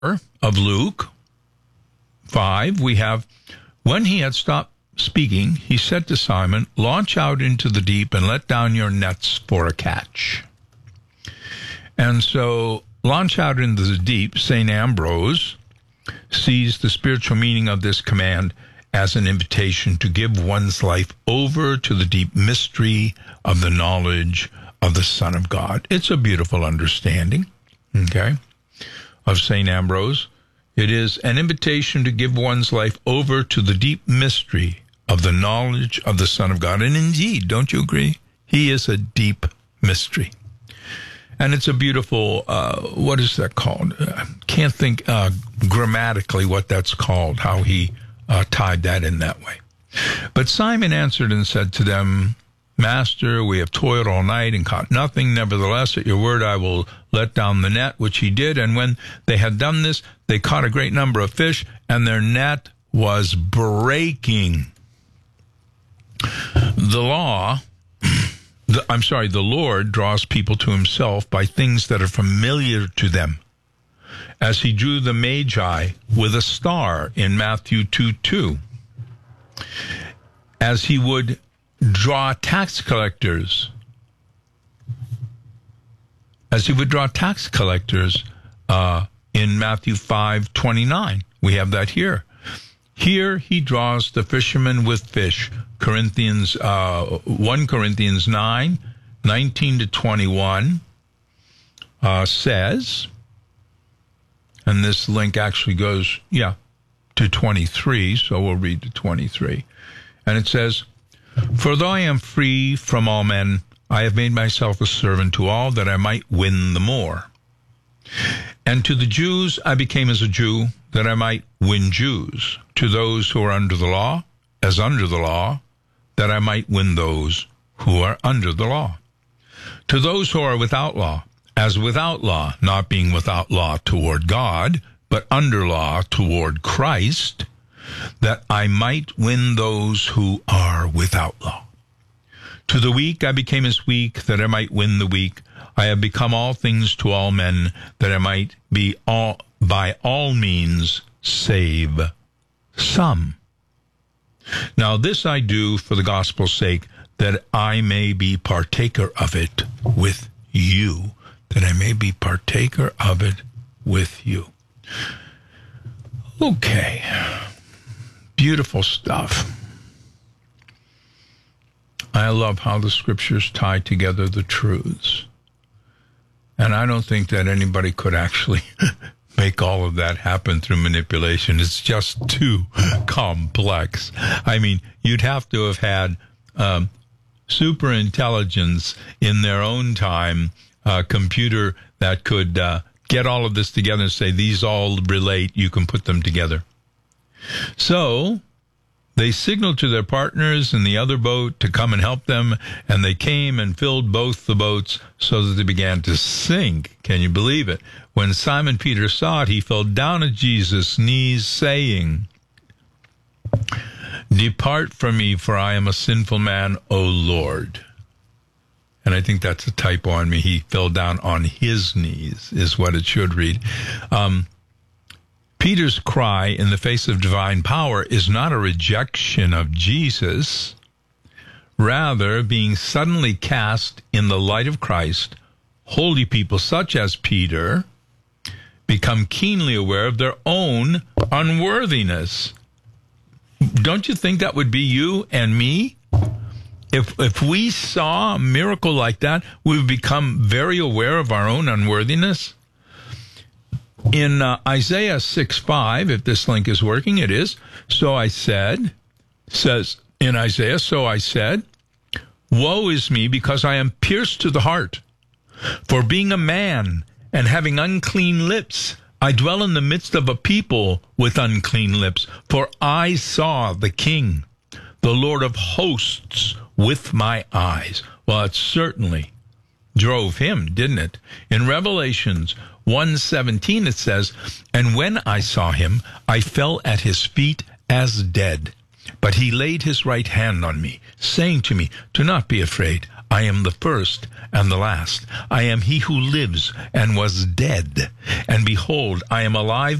of Luke 5, we have, when he had stopped speaking, he said to Simon, launch out into the deep and let down your nets for a catch. And so, launch out into the deep, St. Ambrose sees the spiritual meaning of this command as an invitation to give one's life over to the deep mystery of the knowledge of the Son of God. It's a beautiful understanding, okay, of St. Ambrose. It is an invitation to give one's life over to the deep mystery of the knowledge of the Son of God. And indeed, don't you agree? He is a deep mystery. And it's a beautiful, what is that called? Can't think grammatically what that's called, how he tied that in that way. But Simon answered and said to them, Master, we have toiled all night and caught nothing. Nevertheless, at your word, I will let down the net, which he did. And when they had done this, they caught a great number of fish, and their net was breaking. The Lord draws people to himself by things that are familiar to them, as he drew the Magi with a star in Matthew 2:2, as he would draw tax collectors, in Matthew 5:29. We have that here. Here he draws the fishermen with fish. 1 Corinthians 9:19-21 says, and this link actually goes, to 23, so we'll read to 23. And it says, For though I am free from all men, I have made myself a servant to all, that I might win the more. And to the Jews I became as a Jew, that I might win Jews. To those who are under the law, as under the law, that I might win those who are under the law. To those who are without law, as without law, not being without law toward God, but under law toward Christ, that I might win those who are without law. To the weak I became as weak, that I might win the weak. I have become all things to all men, that I might be by all means save some. Now this I do for the gospel's sake, that I may be partaker of it with you. That I may be partaker of it with you. Okay. Beautiful stuff. I love how the scriptures tie together the truths. And I don't think that anybody could actually make all of that happen through manipulation. It's just too complex. I mean, you'd have to have had super intelligence in their own time, a computer that could get all of this together and say, these all relate, you can put them together. So they signaled to their partners in the other boat to come and help them, and they came and filled both the boats so that they began to sink. Can you believe it? When Simon Peter saw it, he fell down at Jesus' knees, saying, Depart from me, for I am a sinful man, O Lord. And I think that's a typo on me. He fell down on his knees, is what it should read. Peter's cry in the face of divine power is not a rejection of Jesus. Rather, being suddenly cast in the light of Christ, holy people such as Peter become keenly aware of their own unworthiness. Don't you think that would be you and me? If we saw a miracle like that, we would become very aware of our own unworthiness. In Isaiah 6:5, if this link is working, it is. So I said, says in Isaiah, so I said, Woe is me, because I am pierced to the heart. For being a man and having unclean lips, I dwell in the midst of a people with unclean lips. For I saw the King, the Lord of hosts, with my eyes. Well, it certainly drove him, didn't it? In Revelations 1:17 it says, And when I saw him, I fell at his feet as dead. But he laid his right hand on me, saying to me, Do not be afraid. I am the first and the last. I am he who lives and was dead. And behold, I am alive